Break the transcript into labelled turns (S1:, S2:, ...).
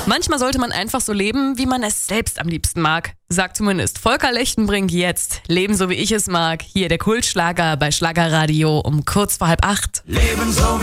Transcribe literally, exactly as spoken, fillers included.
S1: Manchmal sollte man einfach so leben, wie man es selbst am liebsten mag. Sagt zumindest Volker Lechtenbrink jetzt. Leben so wie ich es mag. Hier der Kultschlager bei Schlagerradio um kurz vor halb acht.
S2: Leben so wie